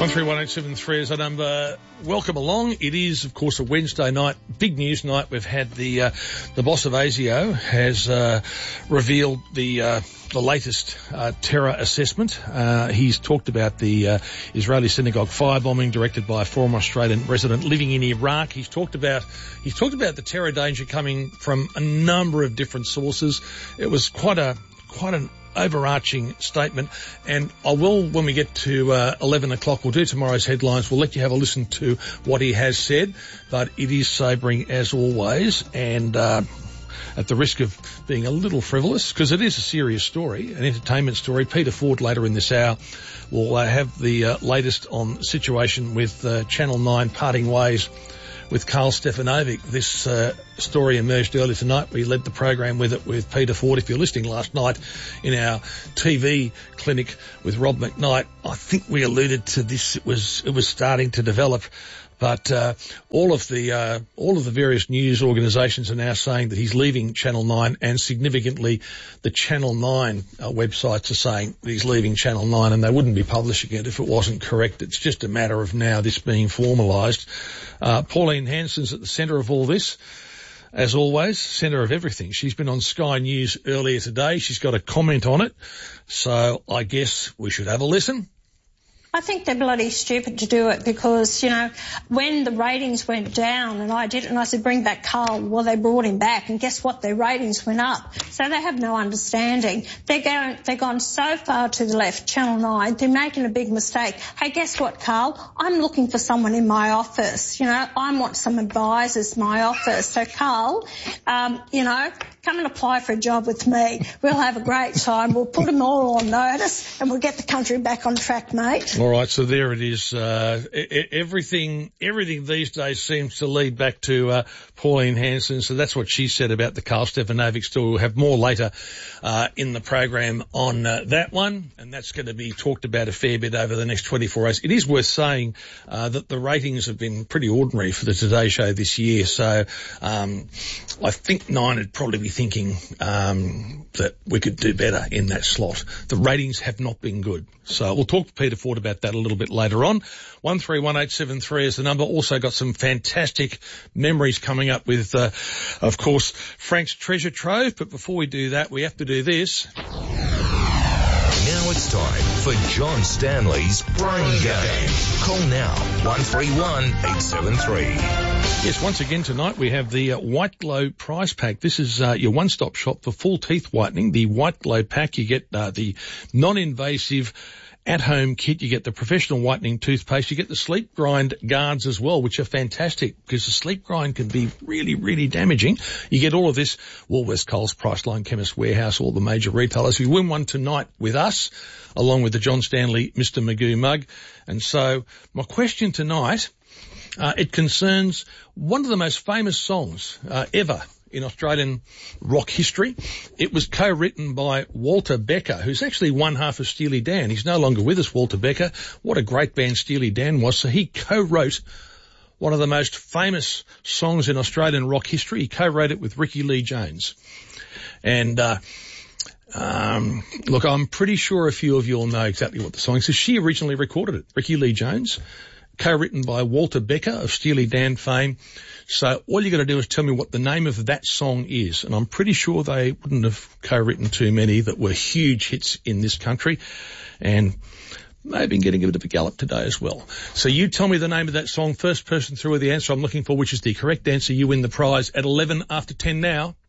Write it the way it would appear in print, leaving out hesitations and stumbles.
131873 is our number. Welcome along. It is, of course, a Wednesday night, big news night. We've had the boss of ASIO has revealed the latest terror assessment. He's talked about the Israeli synagogue firebombing directed by a former Australian resident living in Iraq. He's talked about the terror danger coming from a number of different sources. It was quite an overarching statement, and I will, when we get to 11 o'clock, we'll do tomorrow's headlines. We'll let you have a listen to what he has said, but it is sobering as always, and at the risk of being a little frivolous, because it is a serious story, an entertainment story. Peter Ford later in this hour will have the latest on the situation with Channel 9 parting ways with Karl Stefanovic. This story emerged earlier tonight. We led the program with it with Peter Ford. If you're listening last night in our TV clinic with Rob McKnight, I think we alluded to this. It was starting to develop. But all of the various news organisations are now saying that he's leaving Channel 9, and significantly the Channel 9 websites are saying that he's leaving Channel 9, and they wouldn't be publishing it if it wasn't correct. It's just a matter of now this being formalised. Pauline Hanson's at the centre of all this, as always, centre of everything. She's been on Sky News earlier today. She's got a comment on it, so I guess we should have a listen. I think they're bloody stupid to do it because, you know, when the ratings went down and I did it and I said, bring back Karl, well, they brought him back and guess what? Their ratings went up. So they have no understanding. They've gone so far to the left, Channel 9, they're making a big mistake. Hey, guess what, Karl? I'm looking for someone in my office. You know, I want some advisors in my office. So, Karl, you know, come and apply for a job with me. We'll have a great time. We'll put them all on notice and we'll get the country back on track, mate. All right, so there it is. Everything these days seems to lead back to Pauline Hanson. So that's what she said about the Karl Stefanovic story. We'll have more later in the program on that one, and that's going to be talked about a fair bit over the next 24 hours. It is worth saying that the ratings have been pretty ordinary for the Today Show this year. So I think Nine would probably be thinking that we could do better in that slot. The ratings have not been good. So we'll talk to Peter Ford about that a little bit later on. 131873 is the number. Also got some fantastic memories coming up with, of course, Frank's Treasure Trove. But before we do that, we have to do this. Now it's time for John Stanley's Brain Game. Call now, 131873. Yes, once again tonight we have the White Glow prize pack. This is your one-stop shop for full teeth whitening. The White Glow pack, you get the non-invasive at-home kit, you get the professional whitening toothpaste, you get the sleep grind guards as well, which are fantastic because the sleep grind can be really, really damaging. You get all of this, Woolworths, Coles, Priceline, Chemist Warehouse, all the major retailers. You win one tonight with us, along with the John Stanley Mr. Magoo mug. And so my question tonight, it concerns one of the most famous songs ever in Australian rock history. It was co-written by Walter Becker, who's actually one half of Steely Dan. He's no longer with us, Walter Becker. What a great band Steely Dan was. So he co-wrote one of the most famous songs in Australian rock history. He co-wrote it with Ricky Lee Jones. And look, I'm pretty sure a few of you will know exactly what the song is. So she originally recorded it, Ricky Lee Jones, co-written by Walter Becker of Steely Dan fame. So all you got to do is tell me what the name of that song is. And I'm pretty sure they wouldn't have co-written too many that were huge hits in this country. And maybe getting a bit of a gallop today as well. So you tell me the name of that song. First person through with the answer I'm looking for, which is the correct answer. You win the prize at 11 after 10 now.